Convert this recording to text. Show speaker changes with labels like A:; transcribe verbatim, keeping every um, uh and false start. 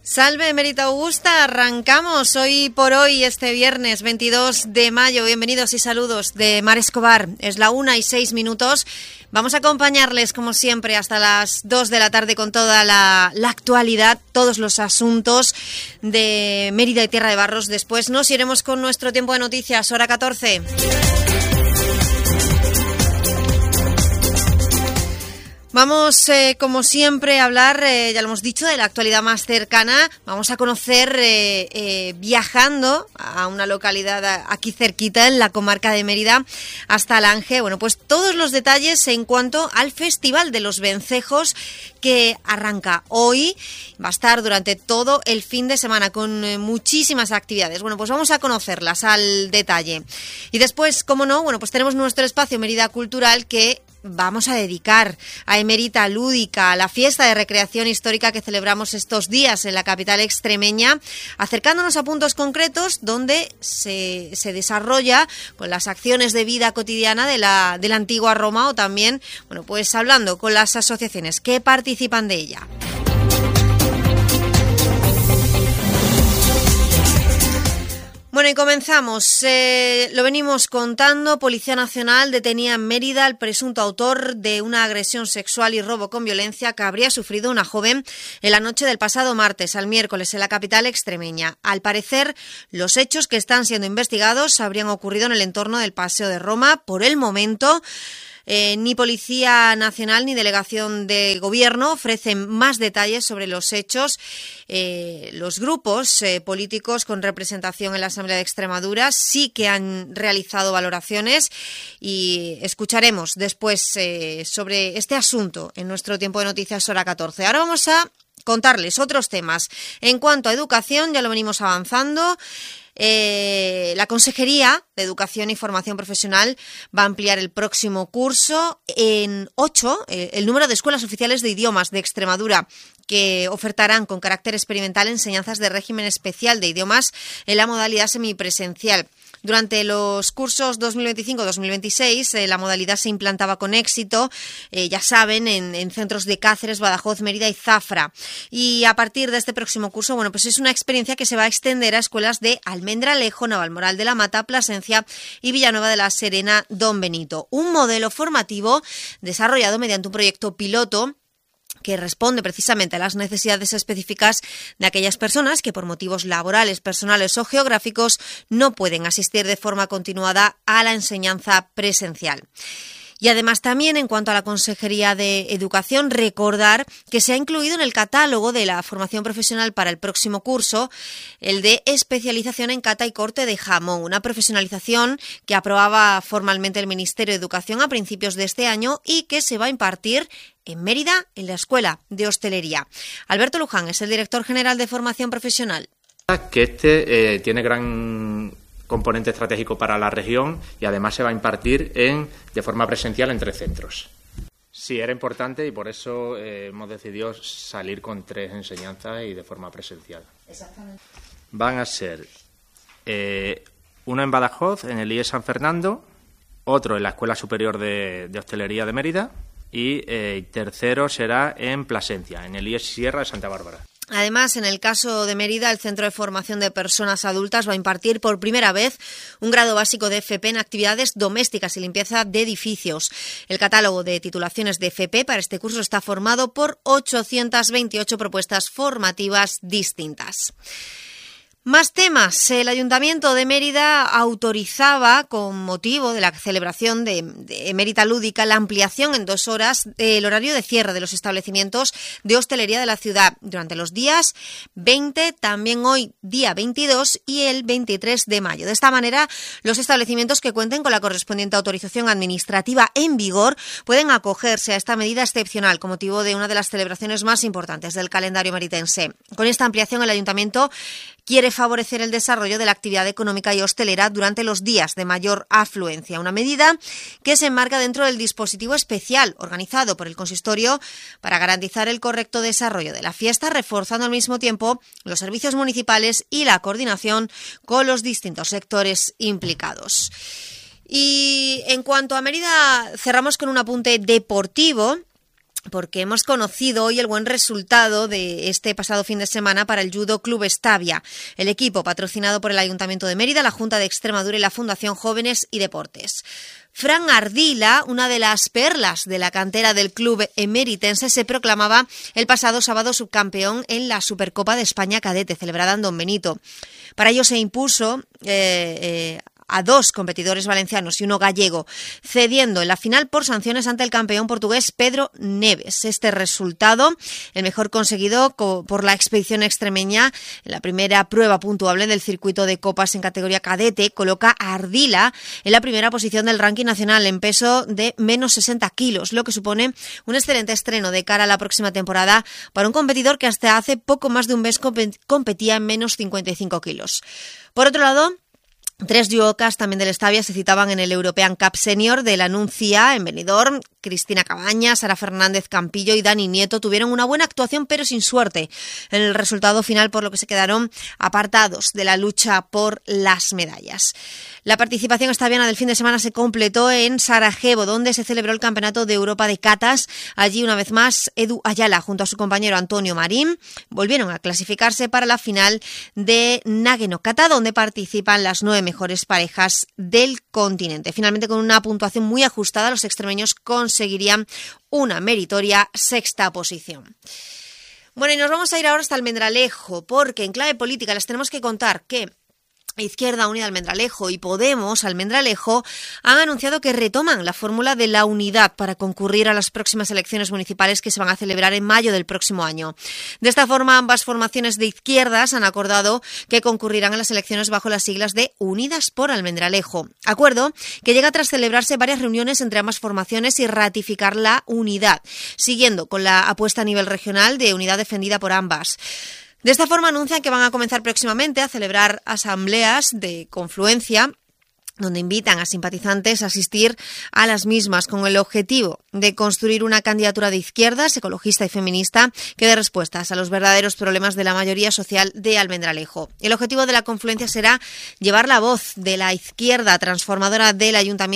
A: Salve, Emérita Augusta, arrancamos hoy por hoy, este viernes veintidós de mayo. Bienvenidos y saludos de Mar Escobar. Es la una y seis minutos. Vamos a acompañarles, como siempre, hasta las dos de la tarde con toda la, la actualidad, todos los asuntos de Mérida y Tierra de Barros. Después nos iremos con nuestro tiempo de noticias, hora catorce. Vamos, eh, como siempre, a hablar, eh, ya lo hemos dicho, de la actualidad más cercana. Vamos a conocer, eh, eh, viajando a una localidad aquí cerquita, en la comarca de Mérida, hasta Alange. Bueno, pues todos los detalles en cuanto al Festival de los Vencejos, que arranca hoy. Va a estar durante todo el fin de semana con eh, muchísimas actividades. Bueno, pues vamos a conocerlas al detalle. Y después, como no, bueno, pues tenemos nuestro espacio Mérida Cultural, que vamos a dedicar a Emérita Lúdica, a la fiesta de recreación histórica que celebramos estos días en la capital extremeña, acercándonos a puntos concretos donde se, se desarrolla con las acciones de vida cotidiana de la, de la antigua Roma, o también, bueno, pues hablando con las asociaciones que participan de ella. Bueno, y comenzamos. Eh, lo venimos contando. Policía Nacional detenía en Mérida al presunto autor de una agresión sexual y robo con violencia que habría sufrido una joven en la noche del pasado martes al miércoles en la capital extremeña. Al parecer, los hechos que están siendo investigados habrían ocurrido en el entorno del Paseo de Roma. Por el momento, Eh, ni Policía Nacional ni Delegación de Gobierno ofrecen más detalles sobre los hechos. Eh, los grupos eh, políticos con representación en la Asamblea de Extremadura sí que han realizado valoraciones, y escucharemos después eh, sobre este asunto en nuestro tiempo de noticias hora catorce. Ahora vamos a contarles otros temas. En cuanto a educación, ya lo venimos avanzando. Eh, la Consejería de Educación y Formación Profesional va a ampliar el próximo curso en ocho eh, el número de escuelas oficiales de idiomas de Extremadura, que ofertarán con carácter experimental enseñanzas de régimen especial de idiomas en la modalidad semipresencial. Durante los cursos dos mil veinticinco dos mil veintiséis, eh, la modalidad se implantaba con éxito, eh, ya saben, en, en centros de Cáceres, Badajoz, Mérida y Zafra. Y a partir de este próximo curso, bueno, pues es una experiencia que se va a extender a escuelas de Almendralejo, Navalmoral de la Mata, Plasencia y Villanueva de la Serena, Don Benito. Un modelo formativo desarrollado mediante un proyecto piloto que responde precisamente a las necesidades específicas de aquellas personas que por motivos laborales, personales o geográficos no pueden asistir de forma continuada a la enseñanza presencial. Y además también, en cuanto a la Consejería de Educación, recordar que se ha incluido en el catálogo de la formación profesional para el próximo curso el de especialización en cata y corte de jamón, una profesionalización que aprobaba formalmente el Ministerio de Educación a principios de este año y que se va a impartir en Mérida, en la Escuela de Hostelería. Alberto Luján es el director general de Formación Profesional.
B: Que este eh, tiene gran componente estratégico para la región y además se va a impartir en, de forma presencial en tres centros. Sí, era importante y por eso eh, hemos decidido salir con tres enseñanzas y de forma presencial. Exactamente. Van a ser eh, uno en Badajoz, en el I E San Fernando, otro en la Escuela Superior de, de Hostelería de Mérida y eh, tercero será en Plasencia, en el I E Sierra de Santa Bárbara.
A: Además, en el caso de Mérida, el Centro de Formación de Personas Adultas va a impartir por primera vez un grado básico de F P en actividades domésticas y limpieza de edificios. El catálogo de titulaciones de F P para este curso está formado por ochocientas veintiocho propuestas formativas distintas. Más temas. El Ayuntamiento de Mérida autorizaba, con motivo de la celebración de, de Emérita Lúdica, la ampliación en dos horas del horario de cierre de los establecimientos de hostelería de la ciudad durante los días veinte, también hoy día veintidós y el veintitrés de mayo. De esta manera, los establecimientos que cuenten con la correspondiente autorización administrativa en vigor pueden acogerse a esta medida excepcional con motivo de una de las celebraciones más importantes del calendario meritense. Con esta ampliación, el Ayuntamiento quiere favorecer el desarrollo de la actividad económica y hostelera durante los días de mayor afluencia, una medida que se enmarca dentro del dispositivo especial organizado por el Consistorio para garantizar el correcto desarrollo de la fiesta, reforzando al mismo tiempo los servicios municipales y la coordinación con los distintos sectores implicados. Y en cuanto a Mérida, cerramos con un apunte deportivo. porque hemos conocido hoy el buen resultado de este pasado fin de semana para el Judo Club Estavia, el equipo patrocinado por el Ayuntamiento de Mérida, la Junta de Extremadura y la Fundación Jóvenes y Deportes. Fran Ardila, una de las perlas de la cantera del club emeritense, se proclamaba el pasado sábado subcampeón en la Supercopa de España Cadete, celebrada en Don Benito. Para ello se impuso eh, eh, a dos competidores valencianos y uno gallego, cediendo en la final por sanciones ante el campeón portugués Pedro Neves. Este resultado, el mejor conseguido por la expedición extremeña en la primera prueba puntuable del circuito de copas en categoría cadete, coloca a Ardila en la primera posición del ranking nacional en peso de menos sesenta kilos, lo que supone un excelente estreno de cara a la próxima temporada para un competidor que hasta hace poco más de un mes competía en menos cincuenta y cinco kilos. Por otro lado, tres yudokas también del Estavia se citaban en el European Cup Senior de la Nuncia en Benidorm. Cristina Cabañas, Sara Fernández Campillo y Dani Nieto tuvieron una buena actuación, pero sin suerte en el resultado final, por lo que se quedaron apartados de la lucha por las medallas. La participación estaviana del fin de semana se completó en Sarajevo, donde se celebró el Campeonato de Europa de Catas. Allí, una vez más, Edu Ayala, junto a su compañero Antonio Marín, volvieron a clasificarse para la final de Nagano Kata, donde participan las nueve mejores parejas del continente. Finalmente, con una puntuación muy ajustada, los extremeños conseguirían una meritoria sexta posición. Bueno, y nos vamos a ir ahora hasta Almendralejo, porque en clave política les tenemos que contar que Izquierda Unida Almendralejo y Podemos Almendralejo han anunciado que retoman la fórmula de la unidad para concurrir a las próximas elecciones municipales que se van a celebrar en mayo del próximo año. De esta forma, ambas formaciones de izquierdas han acordado que concurrirán a las elecciones bajo las siglas de Unidas por Almendralejo. Acuerdo que llega tras celebrarse varias reuniones entre ambas formaciones y ratificar la unidad, siguiendo con la apuesta a nivel regional de unidad defendida por ambas. De esta forma anuncian que van a comenzar próximamente a celebrar asambleas de confluencia, donde invitan a simpatizantes a asistir a las mismas con el objetivo de construir una candidatura de izquierdas, ecologista y feminista que dé respuestas a los verdaderos problemas de la mayoría social de Almendralejo. El objetivo de la confluencia será llevar la voz de la izquierda transformadora del Ayuntamiento